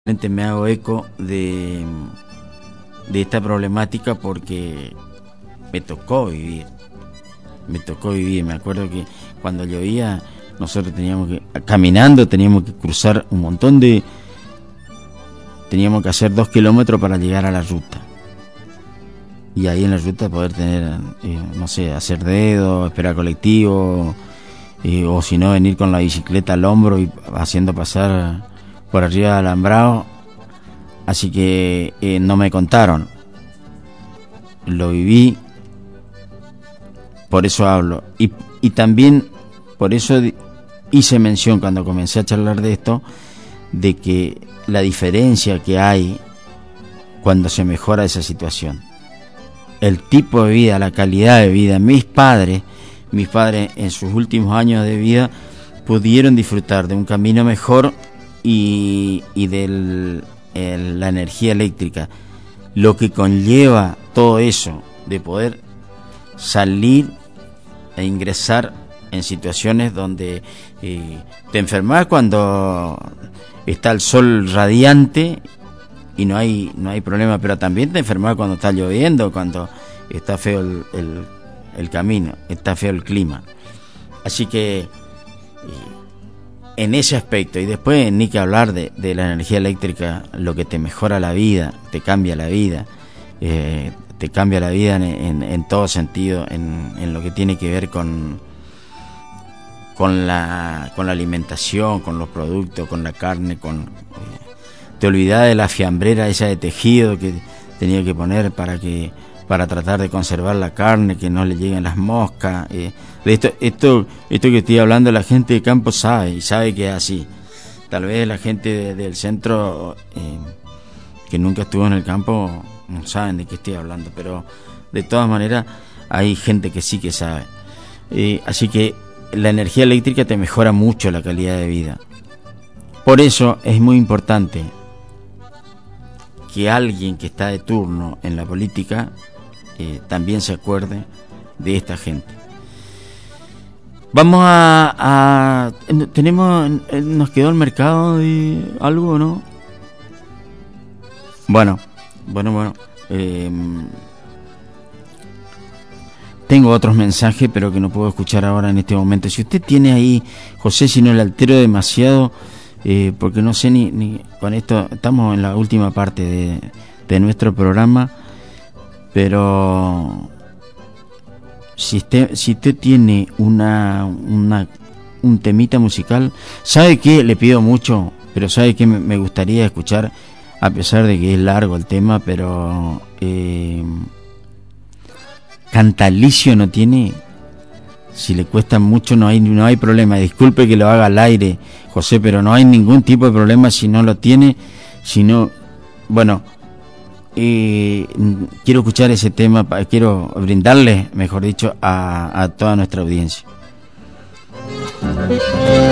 Me hago eco de esta problemática porque me tocó vivir. Me acuerdo que cuando llovía nosotros caminando teníamos que cruzar un montón teníamos que hacer 2 kilómetros para llegar a la ruta. Y ahí en la ruta poder tener, hacer dedo, esperar colectivo, o si no venir con la bicicleta al hombro y haciendo pasar por arriba del alambrado. Así que no me contaron, lo viví, por eso hablo y también por eso hice mención cuando comencé a charlar de esto, de que la diferencia que hay cuando se mejora esa situación, el tipo de vida, la calidad de vida. Mis padres en sus últimos años de vida pudieron disfrutar de un camino mejor y de la energía eléctrica, lo que conlleva todo eso de poder salir e ingresar en situaciones donde te enfermas cuando está el sol radiante y no hay problema, pero también te enfermas cuando está lloviendo, cuando está feo el camino, está feo el clima. Así que en ese aspecto, y después ni que hablar de la energía eléctrica, lo que te mejora la vida, te cambia la vida, en todo sentido, en lo que tiene que ver con la alimentación, con los productos, con la carne, te olvidás de la fiambrera esa de tejido que tenía que poner para tratar de conservar la carne, que no le lleguen las moscas. Esto que estoy hablando, la gente de campo sabe que es así. Tal vez la gente del centro que nunca estuvo en el campo no saben de qué estoy hablando, pero de todas maneras hay gente que sí que sabe. Así que la energía eléctrica te mejora mucho la calidad de vida. Por eso es muy importante que alguien que está de turno en la política también se acuerde de esta gente. Vamos nos quedó el mercado de algo, ¿no? Bueno. Tengo otros mensajes, pero que no puedo escuchar ahora en este momento. Si usted tiene ahí, José, si no le altero demasiado, porque no sé ni con esto, estamos en la última parte de nuestro programa, pero si usted tiene un temita musical, ¿sabe qué? Le pido mucho, pero ¿sabe qué? Me gustaría escuchar, a pesar de que es largo el tema, pero Cantalicio no tiene. Si le cuesta mucho no hay problema. Disculpe que lo haga al aire, José, pero no hay ningún tipo de problema si no lo tiene. Bueno, quiero escuchar ese tema, quiero brindarle, mejor dicho, a toda nuestra audiencia.